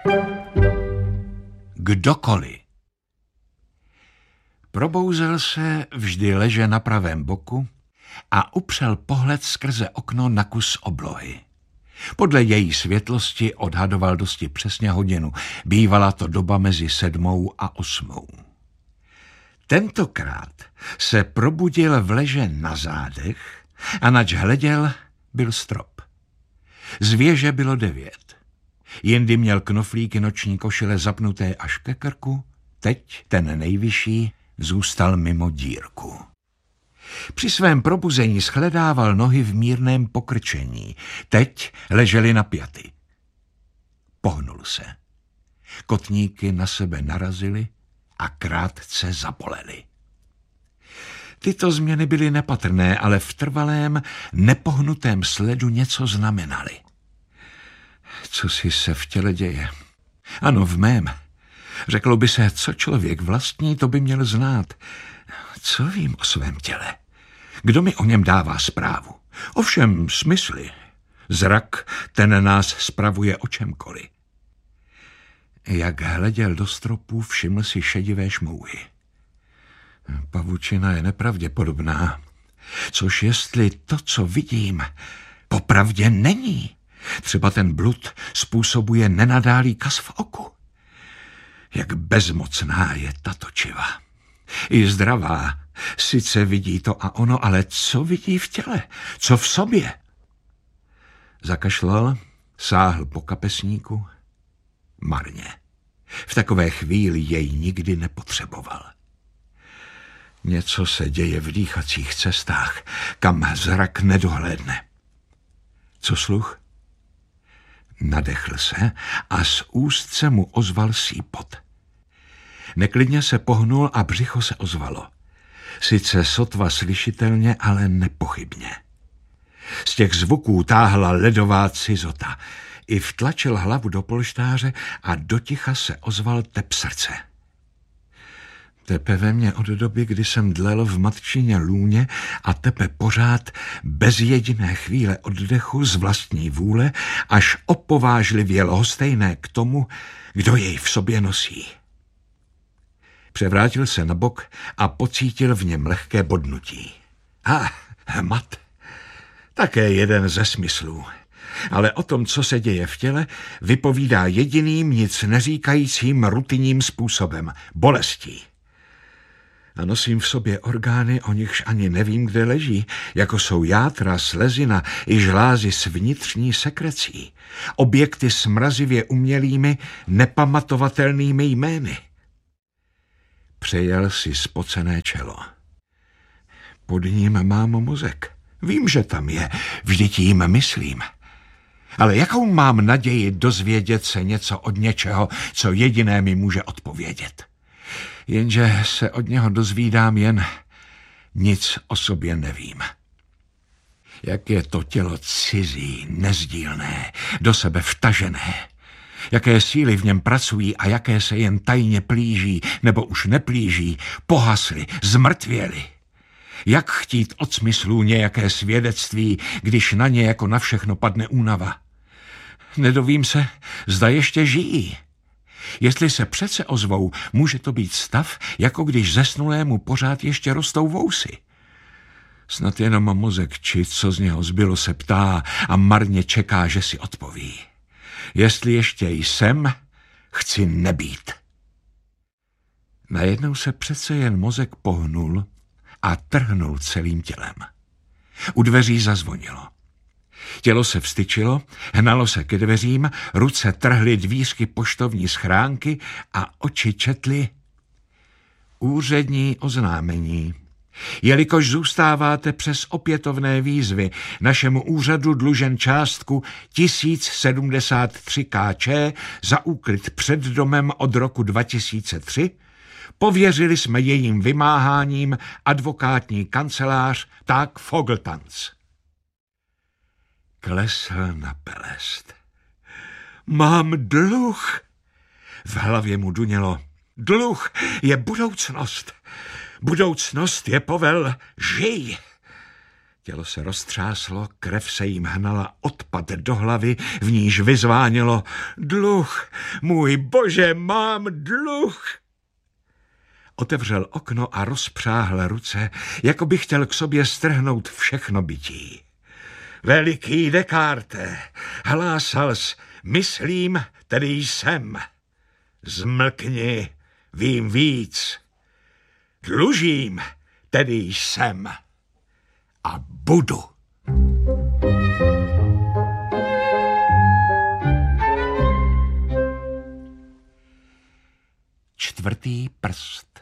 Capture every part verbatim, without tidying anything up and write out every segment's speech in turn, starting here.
Kdokoliv. Probouzel se vždy leže na pravém boku a upřel pohled skrze okno na kus oblohy. Podle její světlosti odhadoval dosti přesně hodinu. Bývala to doba mezi sedmou a osmou. Tentokrát se probudil v leže na zádech a nač hleděl, byl strop. Z věže bylo devět. Jindy měl knoflíky noční košile zapnuté až ke krku, teď ten nejvyšší zůstal mimo dírku. Při svém probuzení shledával nohy v mírném pokrčení, teď ležely napjaty. Pohnul se. Kotníky na sebe narazily a krátce zabolely. Tyto změny byly nepatrné, ale v trvalém, nepohnutém sledu něco znamenaly. Co si se v těle děje? Ano, v mém. Řeklo by se, co člověk vlastní, to by měl znát. Co vím o svém těle? Kdo mi o něm dává zprávu? Ovšem smysly. Zrak, ten nás spravuje o čemkoliv. Jak hleděl do stropů, všiml si šedivé šmouhy. Pavučina je nepravděpodobná. Což jestli to, co vidím, popravdě není. Třeba ten blud způsobuje nenadálý kas v oku. Jak bezmocná je tato čiva. I zdravá. Sice vidí to a ono, ale co vidí v těle? Co v sobě? Zakašlal, sáhl po kapesníku. Marně. V takové chvíli jej nikdy nepotřeboval. Něco se děje v dýchacích cestách, kam zrak nedohlédne. Co sluch? Nadechl se a z úst se mu ozval sípot. Neklidně se pohnul a břicho se ozvalo. Sice sotva slyšitelně, ale nepochybně. Z těch zvuků táhla ledová cizota. I vtlačil hlavu do polštáře a doticha se ozval tep srdce. Tepe ve mně od doby, kdy jsem dlel v matčině lůně a tepe pořád bez jediné chvíle oddechu z vlastní vůle, až opovážlivě lhostejné k tomu, kdo jej v sobě nosí. Převrátil se na bok a pocítil v něm lehké bodnutí. A hmat. Také jeden ze smyslů. Ale o tom, co se děje v těle, vypovídá jediným, nic neříkajícím rutinním způsobem. Bolestí. A nosím v sobě orgány, o nichž ani nevím, kde leží, jako jsou játra, slezina i žlázy s vnitřní sekrecí. Objekty s mrazivě umělými, nepamatovatelnými jmény. Přejel si spocené čelo. Pod ním mám mozek. Vím, že tam je, vždyť jim myslím. Ale jakou mám naději dozvědět se něco od něčeho, co jediné mi může odpovědět? Jenže se od něho dozvídám jen nic o sobě nevím. Jak je to tělo cizí, nezdílné, do sebe vtažené. Jaké síly v něm pracují a jaké se jen tajně plíží, nebo už neplíží, pohasly, zmrtvěly. Jak chtít od smyslů nějaké svědectví, když na ně jako na všechno padne únava? Nedovím se, zda ještě žijí. Jestli se přece ozvou, může to být stav, jako když zesnulému pořád ještě rostou vousy. Snad jenom mozek, či co z něho zbylo, se ptá a marně čeká, že si odpoví. Jestli ještě jsem, chci nebýt. Najednou se přece jen mozek pohnul a trhnul celým tělem. U dveří zazvonilo. Tělo se vstyčilo, hnalo se ke dveřím, ruce trhly dvířky poštovní schránky a oči četly úřední oznámení. Jelikož zůstáváte přes opětovné výzvy našemu úřadu dlužen částku tisíc sedmdesát tři kč za úklid před domem od roku dva tisíce tři, pověřili jsme jejím vymáháním advokátní kancelář Tak Fogeltanz. Klesl na pelest. Mám dluh. V hlavě mu dunělo. Dluh je budoucnost. Budoucnost je povel žij. Tělo se roztřáslo, krev se jim hnala odpad do hlavy, v níž vyzvánělo: dluh, můj bože, mám dluh. Otevřel okno a rozpřáhl ruce, jako by chtěl k sobě strhnout všechno bytí. Veliký Descartes, hlásals, myslím, tedy jsem. Zmlkni, vím víc. Dlužím, tedy jsem. A budu. Čtvrtý prst.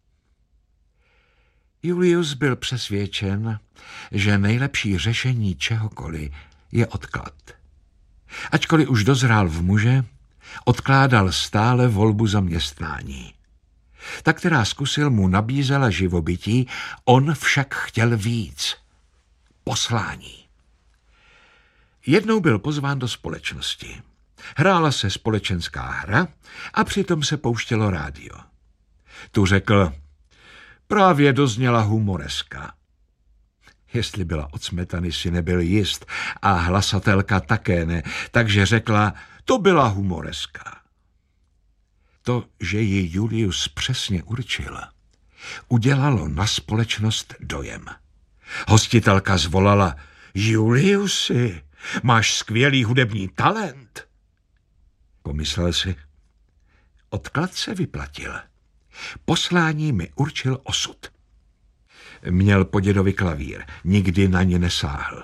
Julius byl přesvědčen, že nejlepší řešení čehokoliv je odklad. Ačkoliv už dozrál v muže, odkládal stále volbu zaměstnání. Ta, která zkusil, mu nabízela živobytí, on však chtěl víc. Poslání. Jednou byl pozván do společnosti. Hrála se společenská hra a přitom se pouštělo rádio. Tu řekl: právě dozněla humoreska. Jestli byla od smetany, si nebyl jist a hlasatelka také ne, takže řekla: to byla humoreska. To, že ji Julius přesně určil, udělalo na společnost dojem. Hostitelka zvolala: Juliusi, máš skvělý hudební talent. Pomyslel si: odklad se vyplatil. Poslání mi určil osud. Měl po dědovi klavír, nikdy na ně nesáhl.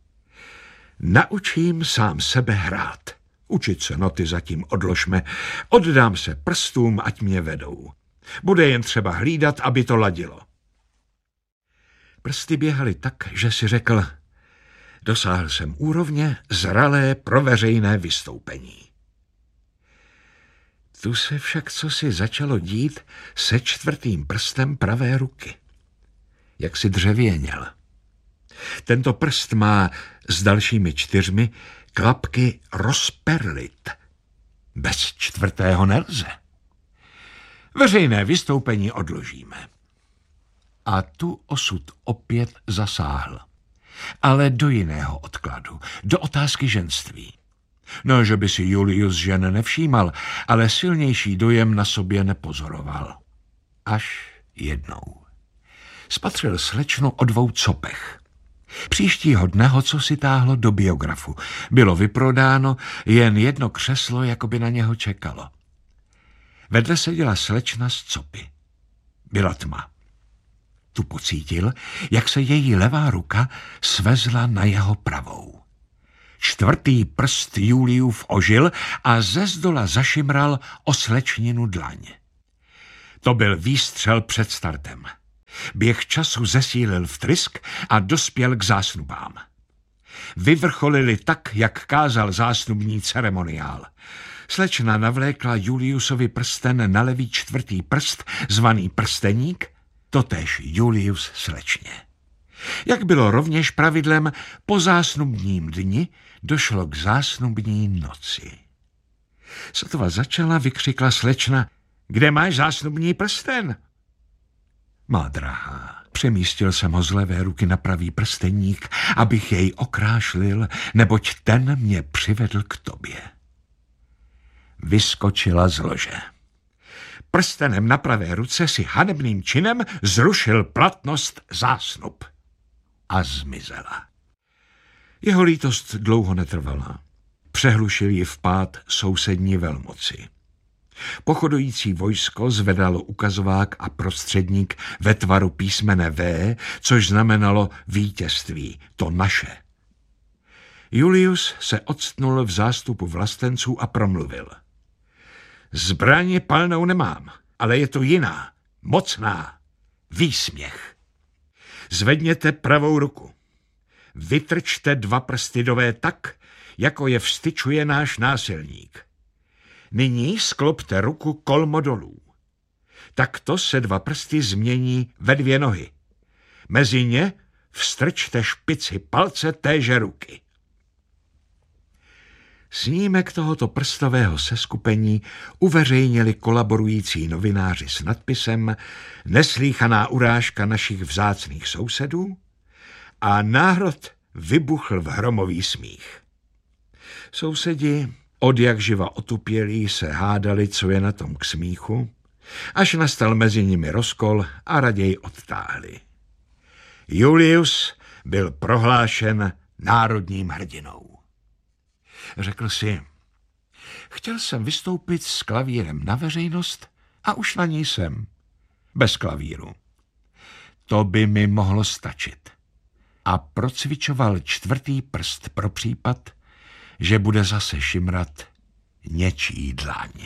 Naučím sám sebe hrát. Učit se noty zatím odložme. Oddám se prstům, ať mě vedou. Bude jen třeba hlídat, aby to ladilo. Prsty běhaly tak, že si řekl: dosáhl jsem úrovně zralé pro veřejné vystoupení. Tu se však cosi začalo dít se čtvrtým prstem pravé ruky. Jak si dřevěněl. Tento prst má s dalšími čtyřmi klapky rozperlit. Bez čtvrtého nelze. Veřejné vystoupení odložíme. A tu osud opět zasáhl. Ale do jiného odkladu, do otázky ženství. No, že by si Julius žen nevšímal, ale silnější dojem na sobě nepozoroval. Až jednou. Spatřil slečnu o dvou copech. Příštího dne ho co si táhlo do biografu. Bylo vyprodáno, jen jedno křeslo jakoby na něho čekalo. Vedle seděla slečna s copy. Byla tma. Tu pocítil, jak se její levá ruka svezla na jeho pravou. Čtvrtý prst Juliův ožil a ze zdola zašimral o slečninu dlaň. To byl výstřel před startem. Běh času zesílil vtrysk a dospěl k zásnubám. Vyvrcholili tak, jak kázal zásnubní ceremoniál. Slečna navlékla Juliusovi prsten na levý čtvrtý prst, zvaný prsteník, totéž Julius slečně. Jak bylo rovněž pravidlem, po zásnubním dni došlo k zásnubní noci. Sotva začala, vykřikla slečna: kde máš zásnubní prsten? Má drahá, přemístil jsem ho z levé ruky na pravý prsteník, abych jej okrášlil, neboť ten mě přivedl k tobě. Vyskočila z lože. Prstenem na pravé ruce si hanebným činem zrušil platnost zásnub. A zmizela. Jeho lítost dlouho netrvala. Přehlušil ji vpád sousední velmoci. Pochodující vojsko zvedalo ukazovák a prostředník ve tvaru písmene V, což znamenalo vítězství, to naše. Julius se octnul v zástupu vlastenců a promluvil: zbraně palnou nemám, ale je to jiná, mocná, výsměch. Zvedněte pravou ruku. Vytrčte dva prsty do V tak, jako je vstyčuje náš násilník. Nyní sklopte ruku kolmo dolů. Takto se dva prsty změní ve dvě nohy. Mezi ně vstrčte špici palce téže ruky. Snímek tohoto prstového seskupení uveřejnili kolaborující novináři s nadpisem Neslýchaná urážka našich vzácných sousedů a národ vybuchl v hromový smích. Sousedi, od jak živa otupělí, se hádali, co je na tom k smíchu, až nastal mezi nimi rozkol a raději odtáhli. Julius byl prohlášen národním hrdinou. Řekl si, chtěl jsem vystoupit s klavírem na veřejnost a už na ní jsem, bez klavíru. To by mi mohlo stačit. A procvičoval čtvrtý prst pro případ, že bude zase šimrat něčí dláň.